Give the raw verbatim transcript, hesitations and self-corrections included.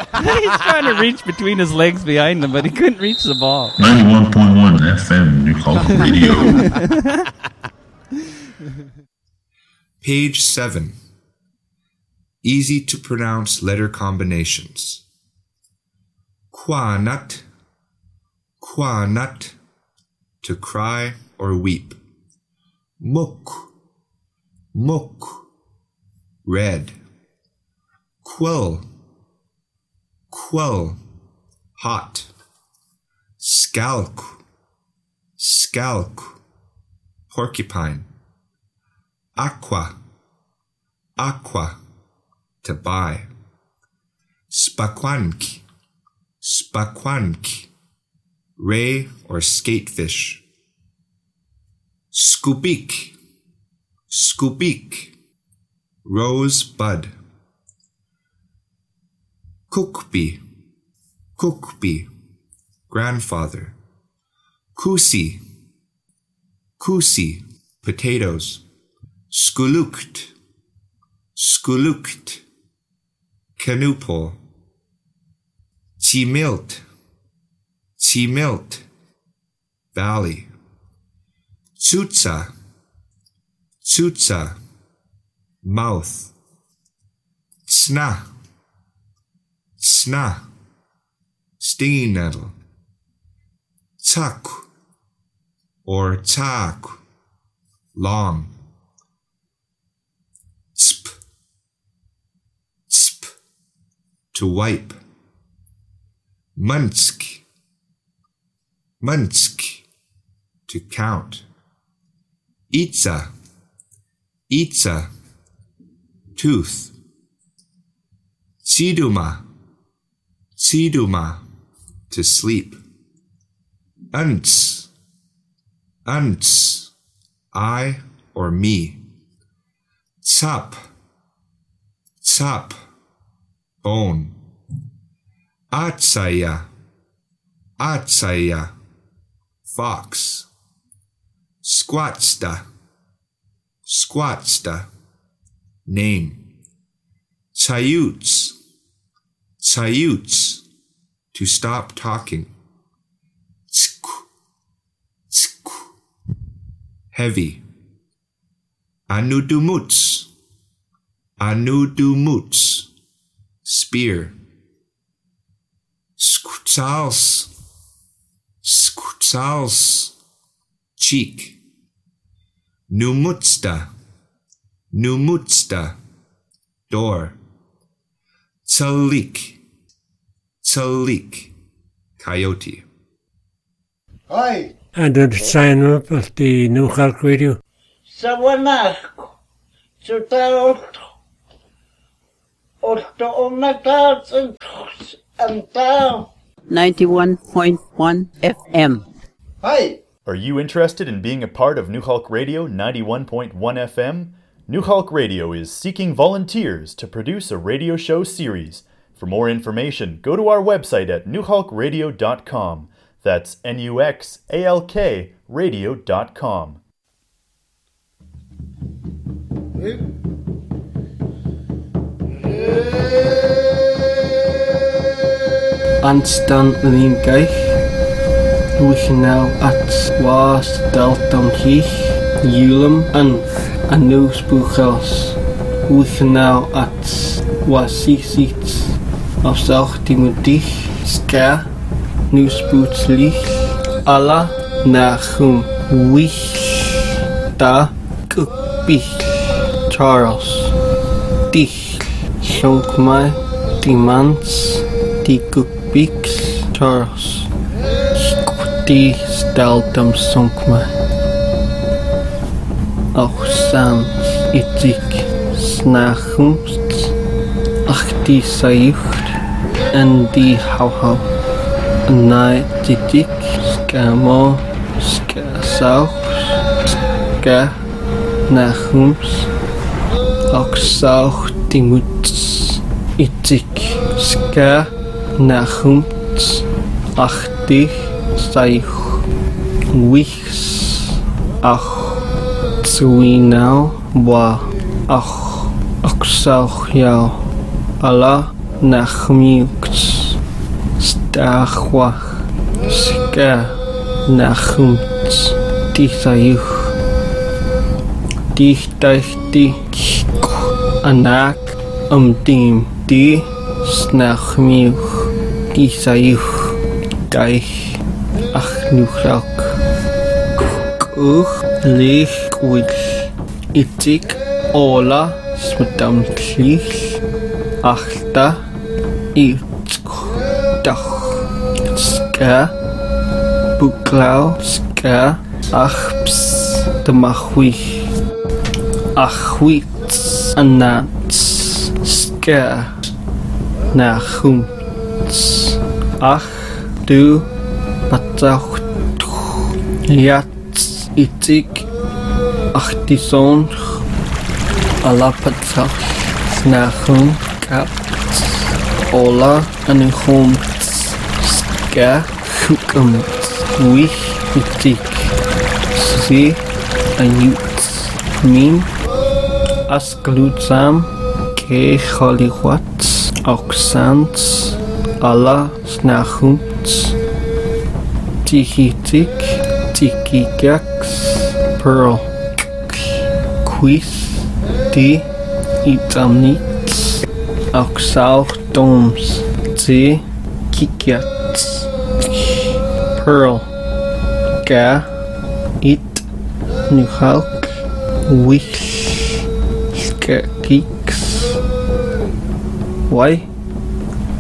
He's trying to reach between his legs behind him, but he couldn't reach the ball. ninety-one point one F M, New Hulk Radio. Page seven. Easy to pronounce letter combinations. Quanat, quanat, to cry or weep. Muk, muk, red. Quell, quell, hot. Scalk, scalk, porcupine. Aqua, aqua, to buy. Spakwank, spakwank, ray or skatefish. Scoopik, scoopik, rose bud. Cookby, cookby, grandfather. Kusi, kusi, potatoes. Skulukt, skulukt, canoe pole. Chimilt, chimilt, valley. Tsutsa, tsutsa, mouth. Tsna, tsna, stinging nettle. Tsak or tsak, long. Tsp, tsp, to wipe. Munsk, munsk, to count. Itza, itza, tooth. Tsiduma, tsiduma, to sleep. Unts, unts, I or me. Tsap, tsap, bone. Atsaya, atsaya, fox. Squatsta, squatsta, name. Tsayuts, tsayuts, to stop talking. Tsku, tsku, heavy. Anudumuts, anudumuts, spear. Skutsals, skutsals, cheek. Numutsta, numutsta, door. Tsalik, tsalik, coyote. Hi. And then sign up at the New Hulk Radio. Sawanako. Sutaot. Otto onatats and and down. ninety-one point one F M. Hi. Are you interested in being a part of New Hulk Radio ninety-one point one F M? New Hulk Radio is seeking volunteers to produce a radio show series. For more information, go to our website at new hulk radio dot com. That's N U X A L K radio dot com. Anstan Limgeich, Wishnau at Was Dalton Hich, Julum and Anus Buchels, Wishnau at Wasisits, of South Timotich, Ska, Newsbootslich, Allah Nachum, Wish, Da, Kukbich, Charles, Dich, Shonkmai, Dimans, Tikuk. Bix Charles Skuti Steltum Sonkma Auch Sans Itzig Snachumst Ach die Sayucht En die Hauhau Nai Titik Skamo Ska Sauch Ska Nachums Auch Sauch Timuts Itzig Ska Nachumts achtig saich wichs ach zuinau wa ach aksauch yau Allah nachmiuks stachwach ska nachumts tisayuch dichtaichti anak umdim di snachmiuch tisayuch gaich achnuchrak uch lich gwil itig ola smdamtlich achta itsk dach ska buklaw ska achps damachwich achwits anats ska nachumts ach du patach liats itig achtison alapatach nachum kapt ola anchum ska hukum wich itig si ayut min asklutsam ke khaliwats oxants ala snachumts tihitik tikigax pearl quiz di itamnits oxauch doms te kikiats pearl ga it nuhalk wich ska geeks why